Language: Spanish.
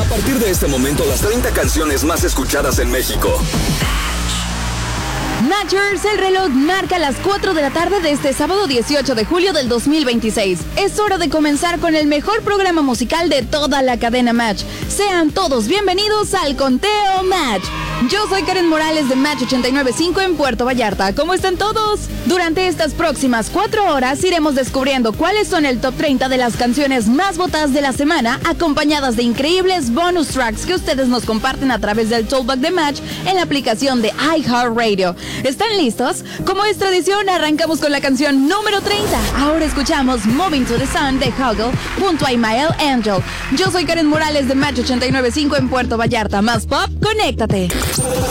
A partir de este momento, las 30 canciones más escuchadas en México. Matchers, el reloj marca las 4 de la tarde de este sábado 18 de julio del 2026. Es hora de comenzar con el mejor programa musical de toda la cadena Match. Sean todos bienvenidos al Conteo Match. Yo soy Karen Morales de Match 89.5 en Puerto Vallarta. ¿Cómo están todos? Durante estas próximas 4 horas iremos descubriendo cuáles son el top 30 de las canciones más votadas de la semana, acompañadas de increíbles bonus tracks que ustedes nos comparten a través del Talkback de Match en la aplicación de iHeartRadio. ¿Están listos? Como es tradición, arrancamos con la canción número 30. Ahora escuchamos Moving to the Sun de Huggle junto a Imael Angel. Yo soy Karen Morales de Match 89.5 en Puerto Vallarta. Más pop, conéctate.